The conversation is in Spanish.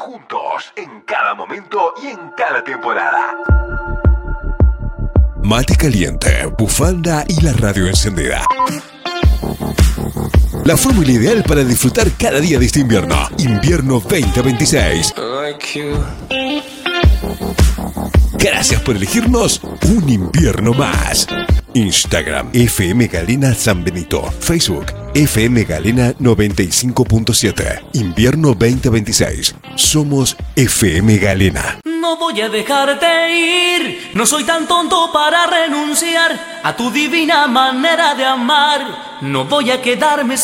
juntos en cada momento y en cada temporada. Mate caliente, bufanda y la radio encendida. La fórmula ideal para disfrutar cada día de este invierno. Invierno 2026. Gracias por elegirnos un invierno más. Instagram FM Galena San Benito. Facebook FM Galena 95.7. Invierno 2026. Somos FM Galena. No voy a dejarte ir, no soy tan tonto para renunciar a tu divina manera de amar. No voy a quedarme